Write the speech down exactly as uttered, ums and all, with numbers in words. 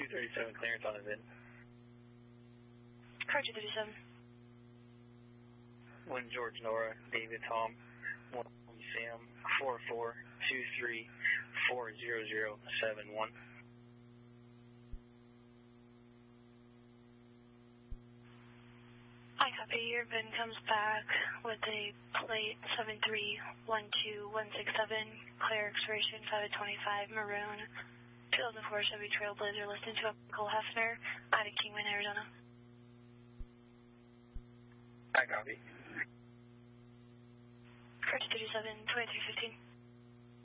thirty-seven, clearance on the V I N. Car two thirty-seven. one George Nora, David Tom, one Sam, four four two three four zero zero seven one. I copy. Your V I N comes back with a plate seven three one two one six seven, clear expiration five twenty-five, maroon, two thousand four Chevy Trailblazer, listed to Uncle Hefner, out of Kingman, Arizona. I copy. Car two thirty-seven, twenty-three fifteen.